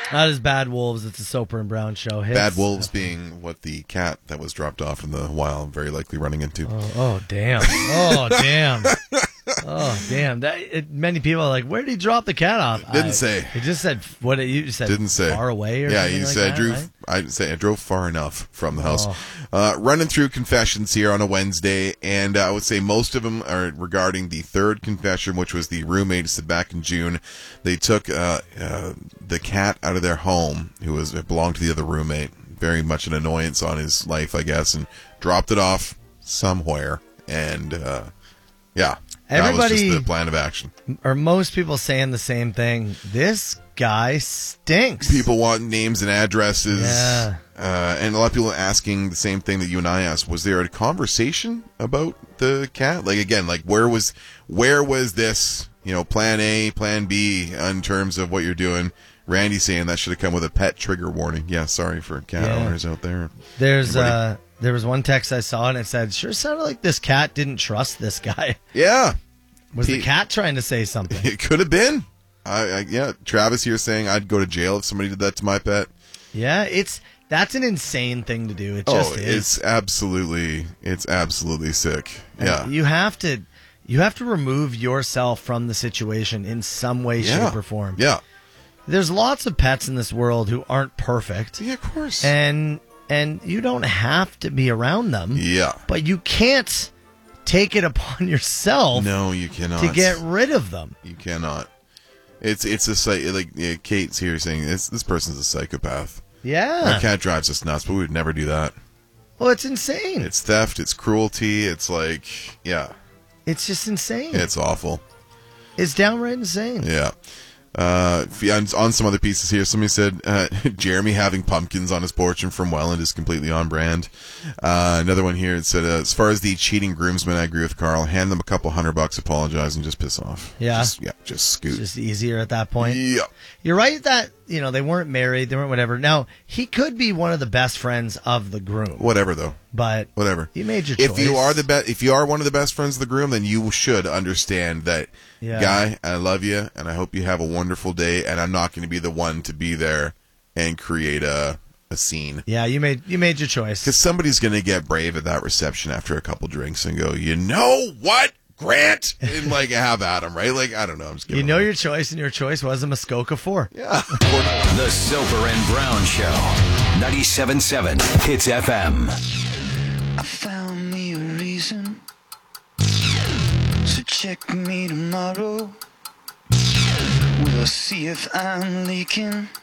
Not as Bad Wolves. It's a Soper and Brown show. Hits. Bad Wolves being what the cat that was dropped off in the wild very likely running into. Oh damn. Oh, damn. Oh, damn. Many people are like, where did he drop the cat off? Didn't say. He just said, what you said? Didn't say. Far away or yeah, something he like said, that, right? I drove far enough from the house. Running through confessions here on a Wednesday, and I would say most of them are regarding the third confession, which was the roommate said back in June. They took the cat out of their home, it belonged to the other roommate. Very much an annoyance on his life, I guess, and dropped it off somewhere. And, yeah. That was just the plan of action. Or most people saying the same thing. This guy stinks. People want names and addresses. Yeah. And a lot of people asking the same thing that you and I asked. Was there a conversation about the cat? Like, again, like where was this, plan A, plan B in terms of what you're doing? Randy saying that should have come with a pet trigger warning. Yeah, sorry for cat owners out there. There was one text I saw, and it said, sure sounded like this cat didn't trust this guy. Yeah. Was the cat trying to say something? It could have been. Yeah, Travis here saying I'd go to jail if somebody did that to my pet. Yeah, that's an insane thing to do. It just is. It's absolutely sick. Yeah. You have to remove yourself from the situation in some way, shape, or form. Yeah. There's lots of pets in this world who aren't perfect. Yeah, of course. And you don't have to be around them. Yeah. But you can't take it upon yourself. No, you cannot. To get rid of them. You cannot. It's like Kate's here saying this person's a psychopath. Yeah. Our cat drives us nuts, but we would never do that. Well, it's insane. It's theft. It's cruelty. It's like, yeah. It's just insane. It's awful. It's downright insane. Yeah. On some other pieces here, somebody said Jeremy having pumpkins on his porch and from Welland is completely on brand. Another one here said, as far as the cheating groomsmen, I agree with Carl. Hand them a couple $100, apologize, and just piss off. Yeah, just scoot. It's just easier at that point. Yeah, you're right that they weren't married, they weren't whatever. Now he could be one of the best friends of the groom. Whatever though. But whatever. You made your choice. If you are one of the best friends of the groom, then you should understand that, guy, I love you, and I hope you have a wonderful day, and I'm not going to be the one to be there and create a scene. Yeah, you made your choice. Because somebody's going to get brave at that reception after a couple drinks and go, you know what, Grant? And have at him, right? I don't know. I'm just kidding. Your choice, and your choice was a Muskoka 4. Yeah. The Soper and Brown Show. 97.7 Hits FM. I found me a reason, so check me tomorrow. We'll see if I'm leaking.